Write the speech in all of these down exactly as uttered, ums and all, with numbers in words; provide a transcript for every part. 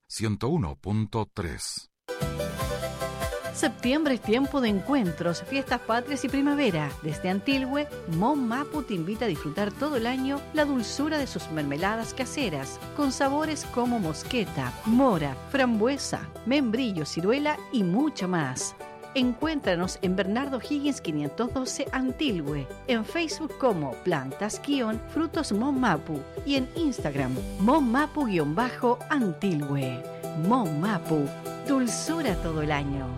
ciento uno punto tres. Septiembre es tiempo de encuentros, fiestas patrias y primavera. Desde Antilhue, Mon Mapu te invita a disfrutar todo el año la dulzura de sus mermeladas caseras, con sabores como mosqueta, mora, frambuesa, membrillo, ciruela y mucho más. Encuéntranos en Bernardo Higgins quinientos doce Antilhue, en Facebook como Plantas-Frutos Mon Mapu y en Instagram Mon Mapu-Antilhue. Mon Mapu, dulzura todo el año.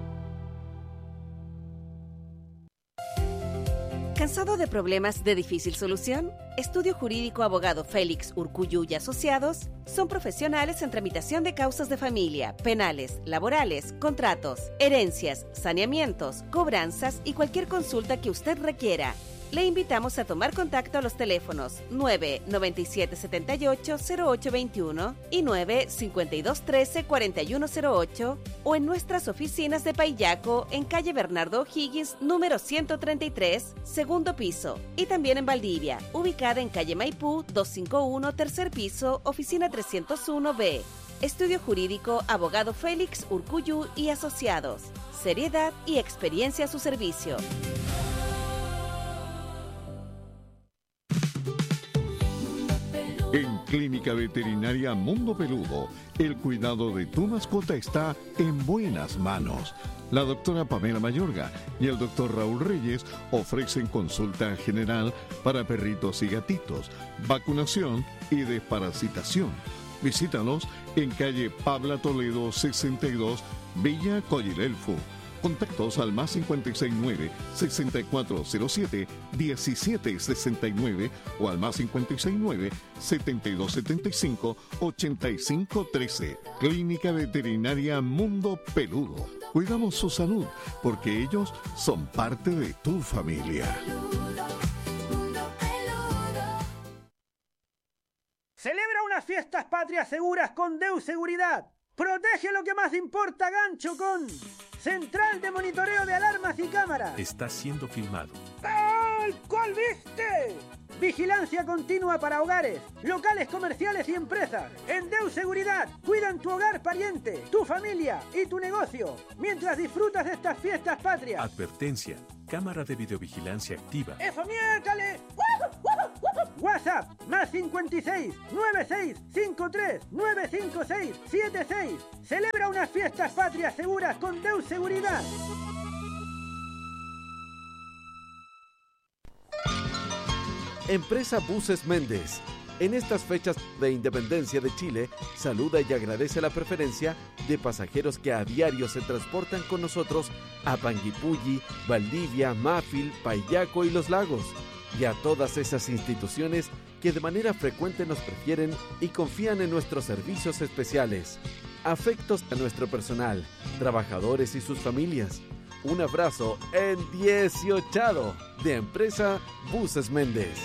¿Cansado de problemas de difícil solución? Estudio Jurídico Abogado Félix Urcuyu y Asociados son profesionales en tramitación de causas de familia, penales, laborales, contratos, herencias, saneamientos, cobranzas y cualquier consulta que usted requiera. Le invitamos a tomar contacto a los teléfonos nueve nueve siete siete ocho cero ocho dos uno y nueve cinco dos uno tres cuatro uno cero ocho o en nuestras oficinas de Paillaco en calle Bernardo O'Higgins número ciento treinta y tres, segundo piso, y también en Valdivia, ubicada en calle Maipú doscientos cincuenta y uno, tercer piso, oficina trescientos uno B. Estudio Jurídico Abogado Félix Urcuyu y Asociados. Seriedad y experiencia a su servicio. En Clínica Veterinaria Mundo Peludo, el cuidado de tu mascota está en buenas manos. La doctora Pamela Mayorga y el doctor Raúl Reyes ofrecen consulta general para perritos y gatitos, vacunación y desparasitación. Visítanos en calle Pabla Toledo sesenta y dos, Villa Coyilelfu. Contactos al más cincuenta y seis nueve, sesenta y cuatro cero siete, diecisiete sesenta y nueve o al más cincuenta y seis nueve, setenta y dos setenta y cinco, ochenta y cinco trece. Clínica Veterinaria Mundo Peludo. Cuidamos su salud porque ellos son parte de tu familia. Celebra unas fiestas patrias seguras con Deu Seguridad. Protege lo que más importa, gancho, con Central de Monitoreo de Alarmas y Cámaras. Está siendo filmado. ¡Ay! ¿Cuál viste? Vigilancia continua para hogares, locales comerciales y empresas. En Deu Seguridad, cuidan tu hogar pariente, tu familia y tu negocio, mientras disfrutas de estas fiestas patrias. Advertencia. Cámara de videovigilancia activa. ¡Eso, miércale! WhatsApp, más cincuenta y seis, noventa y seis, cincuenta y tres, novecientos cincuenta y seis, setenta y seis. Celebra unas fiestas patrias seguras con Deu Seguridad. Empresa Buses Méndez. En estas fechas de independencia de Chile, saluda y agradece la preferencia de pasajeros que a diario se transportan con nosotros a Panguipulli, Valdivia, Mafil, Paillaco y Los Lagos, y a todas esas instituciones que de manera frecuente nos prefieren y confían en nuestros servicios especiales. Afectos a nuestro personal, trabajadores y sus familias. Un abrazo en dieciochado de Empresa Buses Méndez.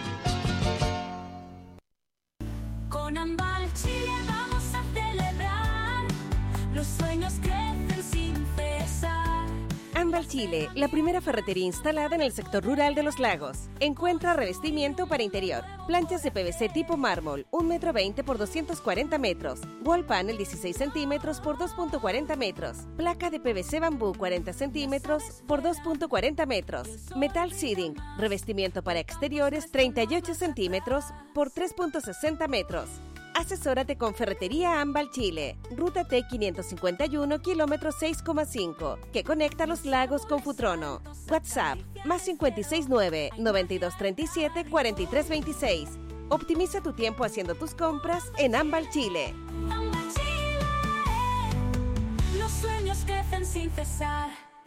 Con Ambal Chile vamos a celebrar, los sueños crecen sin cesar. Ambal Chile, la primera ferretería instalada en el sector rural de Los Lagos. Encuentra revestimiento para interior, planchas de P V C tipo mármol, un metro veinte por doscientos cuarenta metros, wall panel dieciséis centímetros por dos punto cuarenta metros, placa de P V C bambú cuarenta centímetros por dos punto cuarenta metros, metal seating, revestimiento para exteriores treinta y ocho centímetros por tres punto sesenta metros. Asesórate con Ferretería Ambal Chile, Ruta T quinientos cincuenta y uno, kilómetro seis coma cinco, que conecta Los Lagos con Futrono. WhatsApp, más cincuenta y seis nueve, noventa y dos treinta y siete, cuarenta y tres veintiséis. Optimiza tu tiempo haciendo tus compras en Ambal Chile. Ambal Chile, los sueños crecen sin cesar.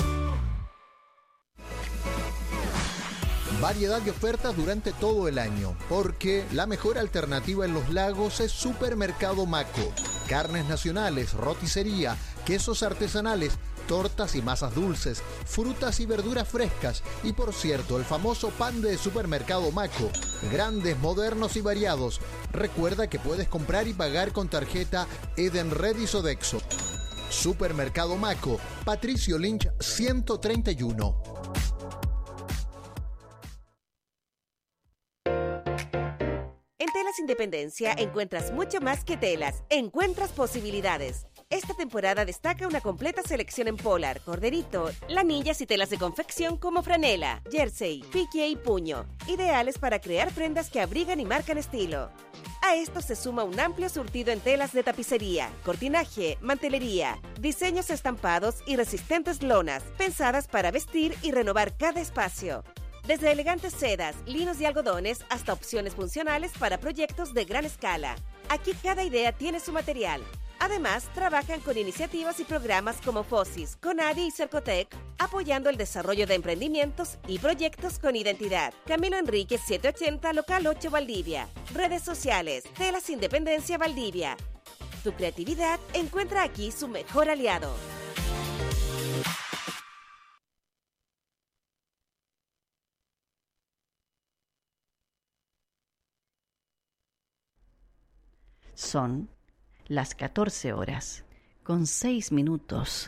Variedad de ofertas durante todo el año, porque la mejor alternativa en Los Lagos es Supermercado Maco. Carnes nacionales, roticería, quesos artesanales, tortas y masas dulces, frutas y verduras frescas y, por cierto, el famoso pan de Supermercado Maco. Grandes, modernos y variados. Recuerda que puedes comprar y pagar con tarjeta Edenred y Sodexo. Supermercado Maco, Patricio Lynch ciento treinta y uno. En Telas Independencia encuentras mucho más que telas, encuentras posibilidades. Esta temporada destaca una completa selección en polar, corderito, lanillas y telas de confección como franela, jersey, pique y puño, ideales para crear prendas que abrigan y marcan estilo. A esto se suma un amplio surtido en telas de tapicería, cortinaje, mantelería, diseños estampados y resistentes lonas, pensadas para vestir y renovar cada espacio. Desde elegantes sedas, linos y algodones hasta opciones funcionales para proyectos de gran escala. Aquí cada idea tiene su material. Además, trabajan con iniciativas y programas como FOSIS, CONADI y Cercotec, apoyando el desarrollo de emprendimientos y proyectos con identidad. Camilo Enríquez setecientos ochenta, local ocho, Valdivia. Redes sociales, Telas Independencia Valdivia. Tu creatividad encuentra aquí su mejor aliado. Son las catorce horas, con seis minutos.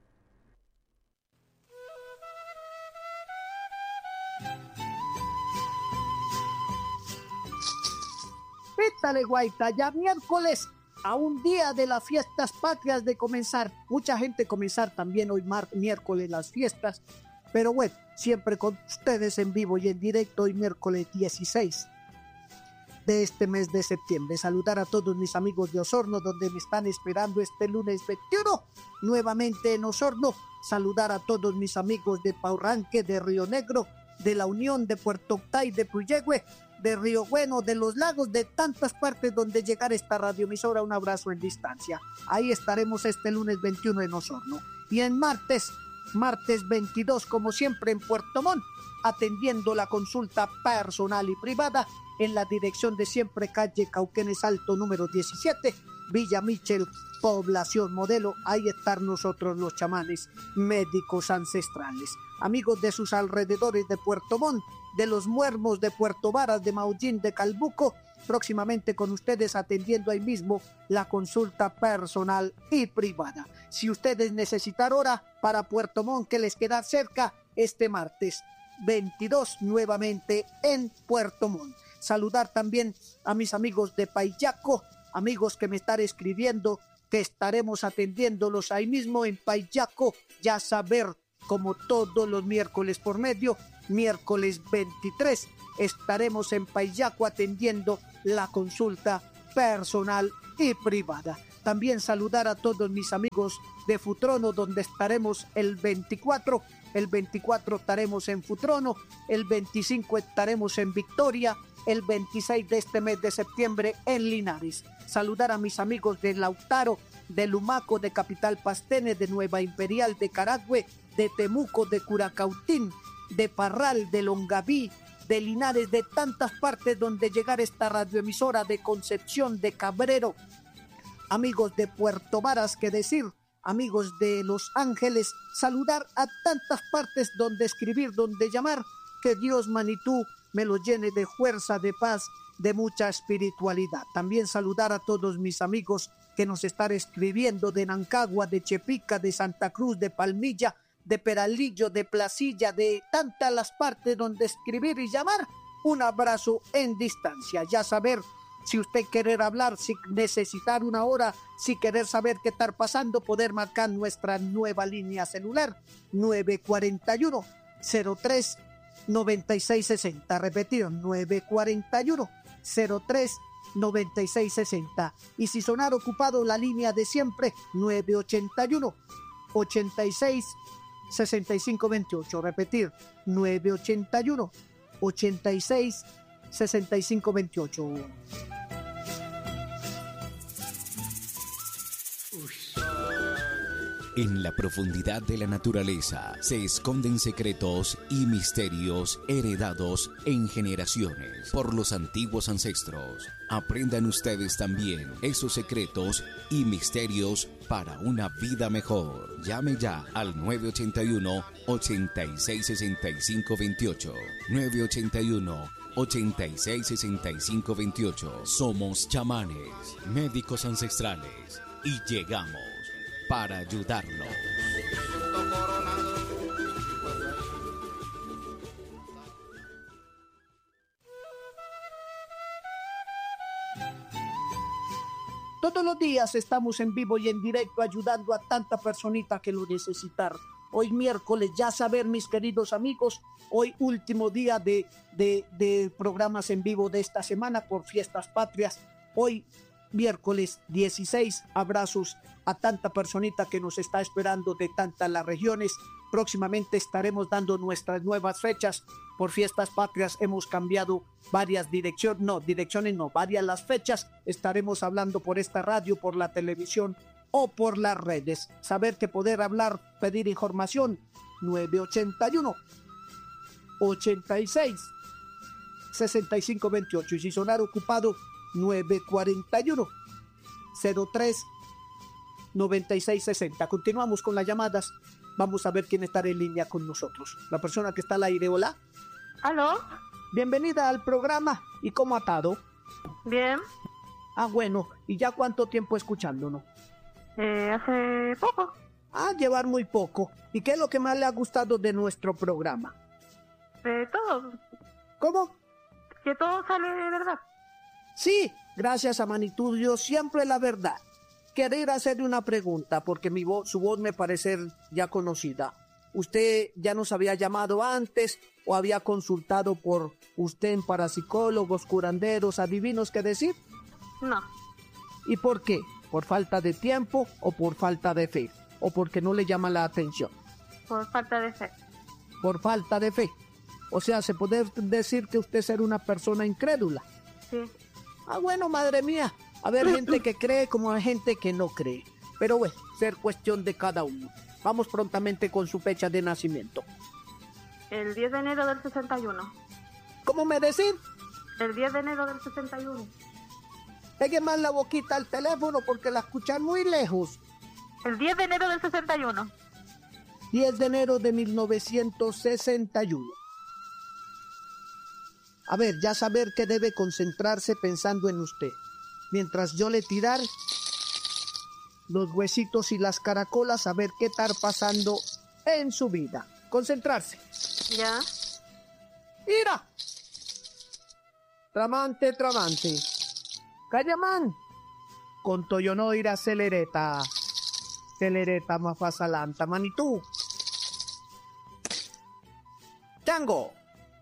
Pétale, Guaita, ya miércoles, a un día de las fiestas patrias de comenzar. Mucha gente comenzar también hoy mar miércoles las fiestas, pero bueno, siempre con ustedes en vivo y en directo hoy miércoles dieciséis de este mes de septiembre. Saludar a todos mis amigos de Osorno, donde me están esperando este lunes veintiuno, nuevamente en Osorno. Saludar a todos mis amigos de Paurranque, de Río Negro, de La Unión, de Puerto Octay, de Puyehue, de Río Bueno, de Los Lagos, de tantas partes donde llegar esta radioemisora. Un abrazo en distancia. Ahí estaremos este lunes veintiuno en Osorno. Y en martes, martes veintidós, como siempre en Puerto Montt, atendiendo la consulta personal y privada en la dirección de siempre, calle Cauquenes Alto, número diecisiete, Villa Michel, población Modelo. Ahí están nosotros los chamanes médicos ancestrales. Amigos de sus alrededores de Puerto Montt, de los Muermos, de Puerto Varas, de Maullín, de Calbuco, próximamente con ustedes atendiendo ahí mismo la consulta personal y privada. Si ustedes necesitan hora para Puerto Montt, que les queda cerca, este martes veintidós nuevamente en Puerto Montt. Saludar también a mis amigos de Payaco, amigos que me están escribiendo, que estaremos atendiéndolos ahí mismo en Payaco, ya saber, como todos los miércoles por medio, miércoles veintitrés, estaremos en Payaco atendiendo la consulta personal y privada. También saludar a todos mis amigos de Futrono, donde estaremos el veinticuatro, el veinticuatro estaremos en Futrono, el veinticinco estaremos en Victoria, el veintiséis de este mes de septiembre en Linares. Saludar a mis amigos de Lautaro, de Lumaco, de Capital Pastene, de Nueva Imperial, de Caragüe, de Temuco, de Curacautín, de Parral, de Longaví, de Linares, de tantas partes donde llegar esta radioemisora, de Concepción, de Cabrero. Amigos de Puerto Varas, que decir, amigos de Los Ángeles, saludar a tantas partes donde escribir, donde llamar. Que Dios, Manitú, me lo llene de fuerza, de paz, de mucha espiritualidad. También saludar a todos mis amigos que nos están escribiendo de Nancagua, de Chepica, de Santa Cruz, de Palmilla, de Peralillo, de Placilla, de tantas las partes donde escribir y llamar. Un abrazo en distancia. Ya saber, si usted querer hablar, si necesitar una hora, si querer saber qué está pasando, poder marcar nuestra nueva línea celular nueve cuatro uno, cero tres, noventa y seis sesenta. Repetir, nueve cuatro uno, cero tres, noventa y seis sesenta. Y si sonar ocupado, la línea de siempre, nueve ocho uno, ochenta y seis, sesenta y cinco veintiocho. Repetir, nueve ocho uno, ochenta y seis, sesenta y cinco veintiocho. En la profundidad de la naturaleza se esconden secretos y misterios heredados en generaciones por los antiguos ancestros. Aprendan ustedes también esos secretos y misterios para una vida mejor. Llame ya al nueve ocho uno, ochenta y seis, sesenta y cinco veintiocho. nueve ocho uno, ochenta y seis, sesenta y cinco veintiocho. Somos chamanes, médicos ancestrales, y llegamos para ayudarlos. Todos los días estamos en vivo y en directo ayudando a tanta personita que lo necesitan. Hoy miércoles, ya saber, mis queridos amigos, hoy último día de, de, de programas en vivo de esta semana por Fiestas Patrias. Hoy miércoles dieciséis, abrazos a tanta personita que nos está esperando de tantas las regiones. Próximamente estaremos dando nuestras nuevas fechas. Por Fiestas Patrias hemos cambiado varias direcciones, no, direcciones no, varias las fechas. Estaremos hablando por esta radio, por la televisión o por las redes. Saber que poder hablar, pedir información, nueve ochenta y uno, ochenta y seis, sesenta y cinco veintiocho. Y si sonar ocupado, nueve cuarenta y uno, cero tres, noventa y seis sesenta. Continuamos con las llamadas. Vamos a ver quién está en línea con nosotros. La persona que está al aire, hola. ¿Aló? Bienvenida al programa. ¿Y cómo ha estado? Bien. Ah, bueno. ¿Y ya cuánto tiempo escuchándonos? Eh, hace poco. Ah, llevar muy poco. ¿Y qué es lo que más le ha gustado de nuestro programa? De todo. ¿Cómo? Que todo sale de verdad. Sí, gracias a Manitudio, siempre la verdad. Querer hacerle una pregunta, porque mi voz, su voz me parece ya conocida. ¿Usted ya nos había llamado antes o había consultado por usted en parapsicólogos, curanderos, adivinos qué decir? No. ¿Y por qué? ¿Por falta de tiempo o por falta de fe? ¿O porque no le llama la atención? Por falta de fe. Por falta de fe. O sea, ¿se puede decir que usted es una persona incrédula? Sí. Ah, bueno, madre mía. A ver, gente que cree como hay gente que no cree. Pero bueno, ser cuestión de cada uno. Vamos prontamente con su fecha de nacimiento. El diez de enero del sesenta y uno. ¿Cómo me decís? El diez de enero del sesenta y uno. Pegue más la boquita al teléfono porque la escuchan muy lejos. El diez de enero del sesenta y uno. diez de enero de mil novecientos sesenta y uno. A ver, ya saber que debe concentrarse pensando en usted. Mientras yo le tirar los huesitos y las caracolas, a ver qué está pasando en su vida. Concentrarse. Ya. ¡Ira! Tramante, tramante. Cayamán. Con toyono ira celereta. Celereta mafasalanta. Manitú. Chango.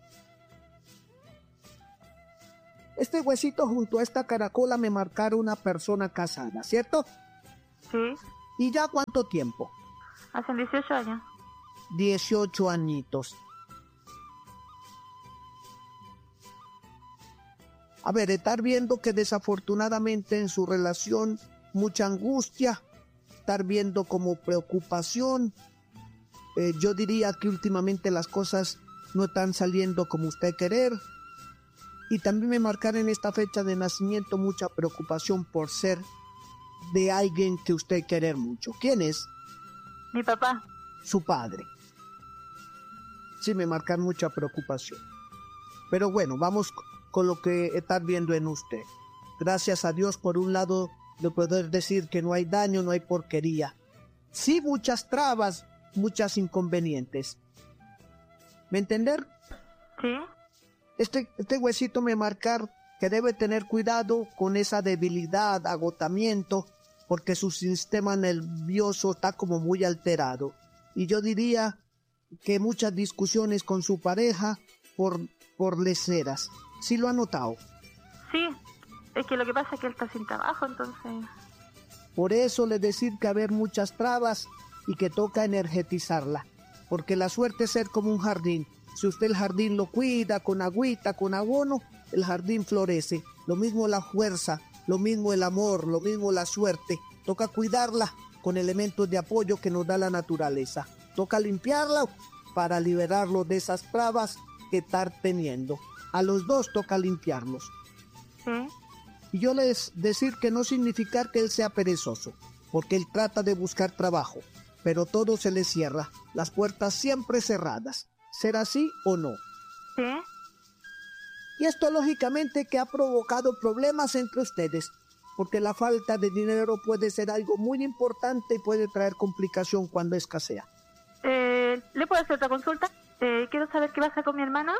Este huesito junto a esta caracola me marcaron una persona casada, ¿cierto? Sí. ¿Y ya cuánto tiempo? Hace dieciocho años. dieciocho añitos. A ver, estar viendo que desafortunadamente en su relación mucha angustia, estar viendo como preocupación. Eh, yo diría que últimamente las cosas no están saliendo como usted querer. Y también me marcaron en esta fecha de nacimiento mucha preocupación por ser de alguien que usted querer mucho. ¿Quién es? Mi papá. Su padre. Sí, me marcan mucha preocupación. Pero bueno, vamos con lo que está viendo en usted. Gracias a Dios, por un lado, de poder decir que no hay daño, no hay porquería. Sí, muchas trabas, muchas inconvenientes. ¿Me entender? Sí. Este, este huesito me marcar que debe tener cuidado con esa debilidad, agotamiento, porque su sistema nervioso está como muy alterado. Y yo diría que muchas discusiones con su pareja por, por leceras. ¿Sí lo ha notado? Sí, es que lo que pasa es que él está sin trabajo, entonces... Por eso le decir que haber muchas trabas y que toca energetizarla, porque la suerte es ser como un jardín. Si usted el jardín lo cuida con agüita, con abono, el jardín florece. Lo mismo la fuerza, lo mismo el amor, lo mismo la suerte. Toca cuidarla con elementos de apoyo que nos da la naturaleza. Toca limpiarla para liberarlo de esas trabas que está teniendo. A los dos toca limpiarlos. ¿Sí? Y yo les decir que no significa que él sea perezoso, porque él trata de buscar trabajo, pero todo se le cierra, las puertas siempre cerradas. ¿Será así o no? Sí. Y esto lógicamente que ha provocado problemas entre ustedes, porque la falta de dinero puede ser algo muy importante y puede traer complicación cuando escasea. Eh, ¿Le puedo hacer otra consulta? Eh, quiero saber qué pasa con mi hermana.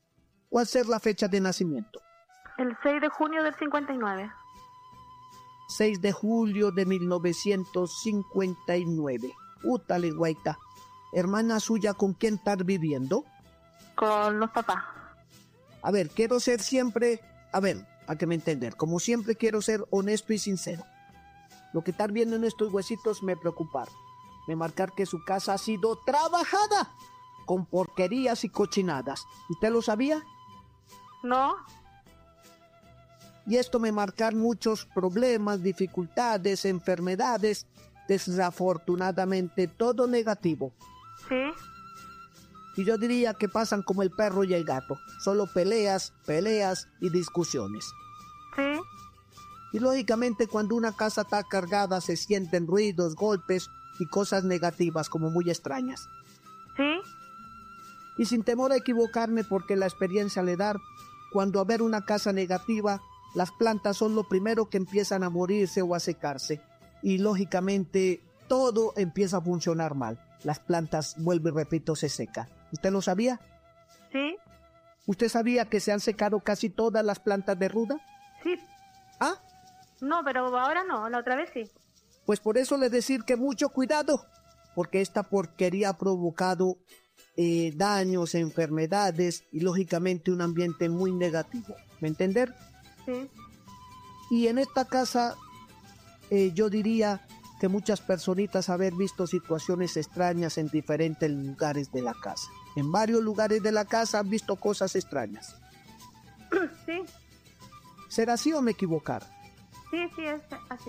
¿Cuál ser la fecha de nacimiento? El seis de junio del cincuenta y nueve. seis de julio de mil novecientos cincuenta y nueve. Útale, guaita. Hermana suya, ¿con quién estar viviendo? Con los papás. A ver, quiero ser siempre... A ver, a que me entender. Como siempre quiero ser honesto y sincero. Lo que estar viendo en estos huesitos me preocupar. Me marcar que su casa ha sido trabajada con porquerías y cochinadas. ¿Usted lo sabía? No. Y esto me marcar muchos problemas, dificultades, enfermedades, desafortunadamente todo negativo. Sí. Y yo diría que pasan como el perro y el gato, solo peleas, peleas y discusiones. Sí. Y lógicamente cuando una casa está cargada se sienten ruidos, golpes y cosas negativas como muy extrañas. Sí. Y sin temor a equivocarme porque la experiencia le da, cuando a ver una casa negativa, las plantas son lo primero que empiezan a morirse o a secarse. Y lógicamente todo empieza a funcionar mal. Las plantas, vuelvo y repito, se secan. ¿Usted lo sabía? Sí. ¿Usted sabía que se han secado casi todas las plantas de ruda? Sí. ¿Ah? No, pero ahora no, la otra vez sí. Pues por eso le decir que mucho cuidado, porque esta porquería ha provocado eh, daños, enfermedades y lógicamente un ambiente muy negativo. ¿Me entender? Sí. Y en esta casa eh, yo diría que muchas personitas haber visto situaciones extrañas en diferentes lugares de la casa. En varios lugares de la casa han visto cosas extrañas. Sí. ¿Será así o me equivocar? Sí, sí, es así.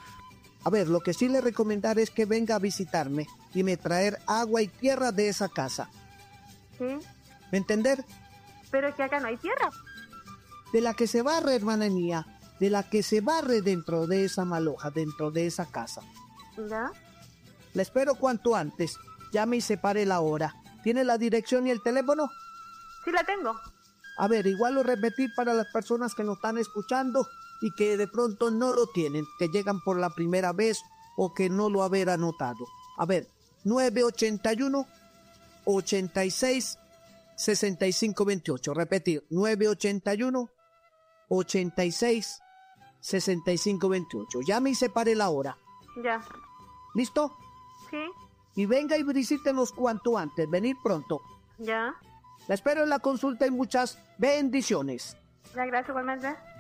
A ver, lo que sí le recomendaré es que venga a visitarme y me traer agua y tierra de esa casa. Sí. ¿Me entender? Pero es que acá no hay tierra. De la que se barre, hermana mía, de la que se barre dentro de esa maloja, dentro de esa casa. ¿Ya? La espero cuanto antes. Llame y separe la hora. ¿Tiene la dirección y el teléfono? Sí, la tengo. A ver, igual lo repetir para las personas que nos están escuchando y que de pronto no lo tienen, que llegan por la primera vez o que no lo haber anotado. A ver, nueve ochenta y uno, ochenta y seis, sesenta y cinco veintiocho. Repetir, nueve ochenta y uno, ochenta y seis, sesenta y cinco veintiocho. Llame y separe la hora. Ya. ¿Listo? Sí. Y venga y visítenos cuanto antes, venir pronto. Ya. La espero en la consulta y muchas bendiciones. Ya, gracias igualmente.